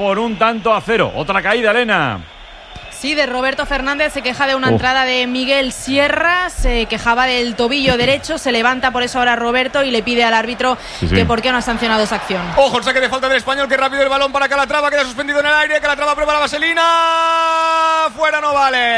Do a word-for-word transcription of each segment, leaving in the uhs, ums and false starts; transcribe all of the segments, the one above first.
por un tanto a cero. Otra caída, Elena. Sí, de Roberto Fernández, se queja de una oh. entrada de Miguel Sierra, se quejaba del tobillo derecho, se levanta por eso ahora Roberto y le pide al árbitro sí, sí. que por qué no ha sancionado esa acción. Ojo, el saque de falta del Español, que rápido el balón para Calatrava, queda suspendido en el aire, Calatrava prueba la vaselina, fuera no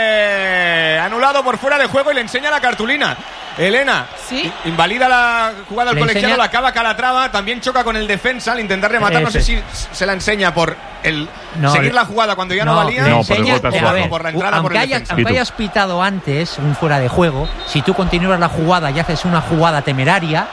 vale, anulado por fuera de juego y le enseña la cartulina. Elena, ¿sí? Invalida la jugada del colegiado, enseña... la acaba Calatrava, también choca con el defensa al intentar rematar, Ese. no sé si se la enseña por el no, seguir la jugada cuando ya no, no valía, no, enseña, por, a ver, por la entrada aunque, por el haya, defensa. aunque hayas pitado antes un fuera de juego, si tú continúas la jugada y haces una jugada temeraria,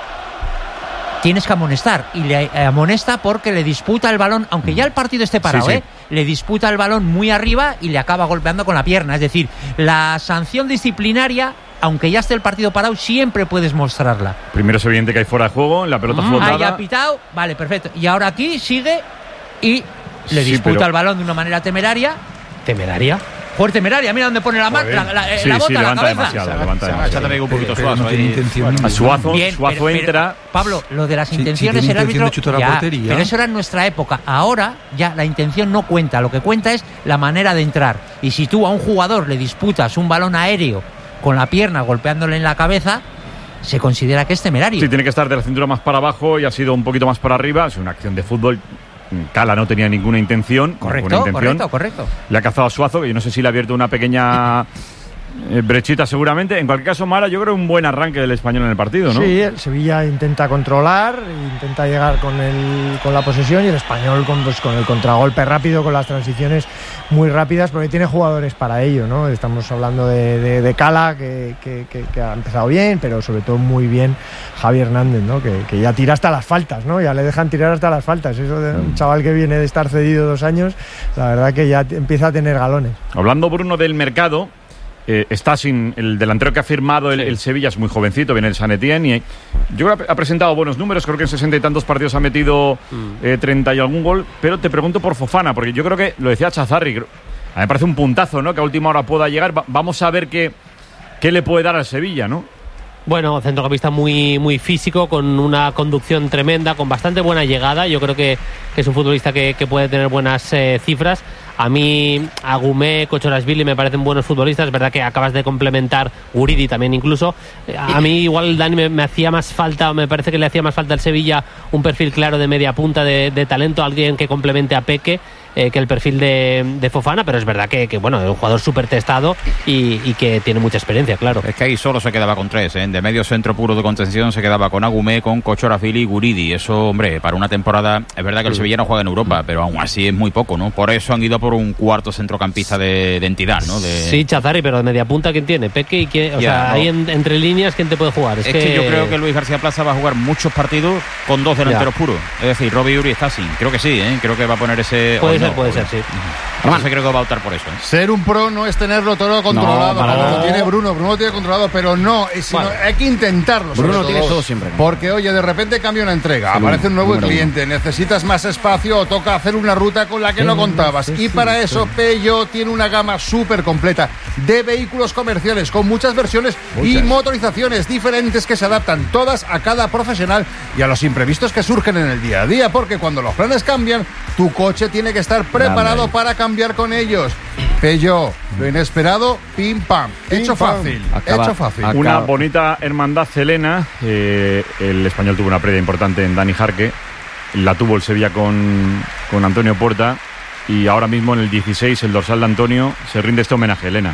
tienes que amonestar, y le amonesta porque le disputa el balón, aunque ya el partido esté parado, sí, sí. ¿eh? le disputa el balón muy arriba y le acaba golpeando con la pierna. Es decir, la sanción disciplinaria, aunque ya esté el partido parado, siempre puedes mostrarla. Primero es evidente que hay fuera de juego, la pelota mm. flotada. Ah, ya ha pitado, vale, perfecto. Y ahora aquí sigue y le sí, disputa pero... el balón de una manera temeraria. ¿Temeraria? Joder, temeraria, mira dónde pone la, mar, la, la, sí, la bota, sí, la levanta cabeza. demasiado, levanta demasiado. Un poquito pero, Suazo, pero no tiene intención. A Suazo, Bien, Suazo pero, entra. Pero, Pablo, lo de las sí, intenciones, sí, el árbitro. De chutar ya, la portería. Pero eso era en nuestra época. Ahora ya la intención no cuenta. Lo que cuenta es la manera de entrar. Y si tú a un jugador le disputas un balón aéreo con la pierna golpeándole en la cabeza, se considera que es temerario. Sí, tiene que estar de la cintura más para abajo y ha sido un poquito más para arriba. Es una acción de fútbol. Cala no tenía ninguna intención. Correcto, ninguna intención. correcto, correcto. Le ha cazado a Suazo, que yo no sé si le ha abierto una pequeña eh, brechita seguramente. En cualquier caso, Mara, yo creo un buen arranque del Español en el partido, ¿no? Sí, el Sevilla intenta controlar, intenta llegar con el con la posesión, y el Español con, pues, con el contragolpe rápido, con las transiciones muy rápidas, porque tiene jugadores para ello, ¿no? Estamos hablando de, de, de Cala, que, que, que, que ha empezado bien, pero sobre todo muy bien Javi Hernández, ¿no? Que, que ya tira hasta las faltas, ¿no? Ya le dejan tirar hasta las faltas. Eso de un chaval que viene de estar cedido dos años, la verdad que ya empieza a tener galones. Hablando, Bruno, del mercado, eh, está sin el delantero que ha firmado el, el Sevilla, es muy jovencito, viene el San Etienne, y yo creo que ha presentado buenos números, creo que en sesenta y tantos partidos ha metido eh, treinta y algún gol, pero te pregunto por Fofana, porque yo creo que, lo decía Chazarri, a mí me parece un puntazo, ¿no? Que a última hora pueda llegar. Va, vamos a ver qué, qué le puede dar al Sevilla, ¿no? Bueno, centrocampista muy muy físico, con una conducción tremenda, con bastante buena llegada. Yo creo que, que es un futbolista que, que puede tener buenas eh, cifras. A mí, Agumé, Kochorashvili me parecen buenos futbolistas. Es verdad que acabas de complementar, Guridi también incluso. A mí igual, Dani, me, me hacía más falta, me parece que le hacía más falta al Sevilla un perfil claro de media punta, de, de talento, alguien que complemente a Peque, eh, que el perfil de, de Fofana, pero es verdad que, que bueno, es un jugador súper testado y, y que tiene mucha experiencia, claro. Es que ahí solo se quedaba con tres, ¿eh? De medio centro puro de contención se quedaba con Agumé, con Kochorashvili y Guridi. Eso, hombre, para una temporada, es verdad que el Sevilla no juega en Europa, pero aún así es muy poco, ¿no? Por eso han ido por un cuarto centrocampista de, de entidad, ¿no? De... Sí, Chazarri, pero de media punta, ¿quién tiene? Peque y quién, o ya, sea, no. ahí en, entre líneas, ¿quién te puede jugar? Es, es que... que yo creo que Luis García Plaza va a jugar muchos partidos con dos delanteros ya. puros. Es decir, Robbie Uri está sin. Creo que sí, ¿eh? Creo que va a poner ese... Puede ser, no, puede o ser, no. sí. No sé, creo que va a optar por eso, ¿eh? Ser un pro no es tenerlo todo controlado, no, como no. lo tiene Bruno. Bruno lo tiene controlado, pero no, es, sino, bueno. hay que intentarlo. Bruno todo. tiene todo siempre, ¿no? Porque, oye, de repente cambia una entrega, sí, aparece un nuevo cliente, uno. necesitas más espacio o toca hacer una ruta con la que sí, no contabas. Sí, sí, y para sí, eso, sí. Peugeot tiene una gama súper completa de vehículos comerciales con muchas versiones muchas. y motorizaciones diferentes que se adaptan todas a cada profesional y a los imprevistos que surgen en el día a día, porque cuando los planes cambian, tu coche tiene que estar preparado Dale. para cambiar con ellos. Peugeot, lo inesperado, pim pam. Pim, hecho pam. fácil, Acaba, hecho fácil. Acaba. Una bonita hermandad helena. Eh, el Español tuvo una previa importante en Dani Jarque. La tuvo el Sevilla con, con Antonio Puerta. Y ahora mismo en el dieciséis, el dorsal de Antonio, se rinde este homenaje, Elena.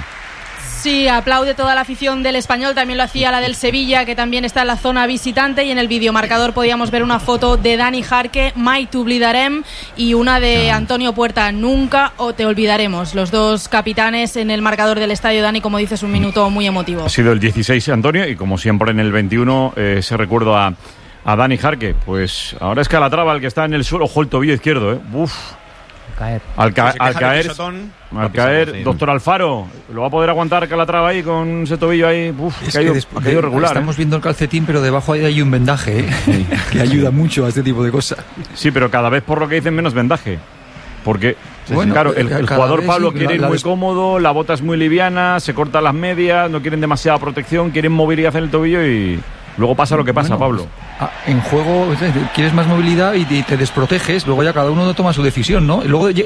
Sí, aplaude toda la afición del Español, también lo hacía la del Sevilla, que también está en la zona visitante, y en el videomarcador podíamos ver una foto de Dani Jarque, Mai te oblidarem, y una de Antonio Puerta, Nunca o te olvidaremos. Los dos capitanes en el marcador del estadio, Dani, como dices, un minuto muy emotivo. Ha sido el dieciséis, Antonio, y como siempre en el veintiuno, eh, ese recuerdo a, a Dani Jarque. Pues ahora es Calatrava el que está en el suelo, ojo el tobillo izquierdo, ¿eh? Uf. Caer. Al, ca- al caer, pisotón, al caer, sí. doctor Alfaro, ¿lo va a poder aguantar Calatrava ahí con ese tobillo ahí? Uf, es ha caído, que después, ha caído regular. Estamos ¿eh? viendo el calcetín, pero debajo ahí hay un vendaje, ¿eh? Sí. que ayuda mucho a este tipo de cosas. Sí, pero cada vez por lo que dicen menos vendaje. Porque, bueno, claro, el, el jugador vez, Pablo sí, quiere la, ir la muy des... cómodo, la bota es muy liviana, se cortan las medias, no quieren demasiada protección, quieren movilidad en el tobillo y luego pasa lo que pasa, bueno, Pablo. Pues, en juego quieres más movilidad y te desproteges, luego ya cada uno toma su decisión, ¿no? Y luego